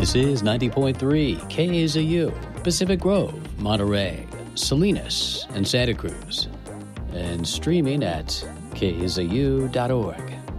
This is 90.3 KAZU, Pacific Grove, Monterey, Salinas, and Santa Cruz. And streaming at kzayu.org.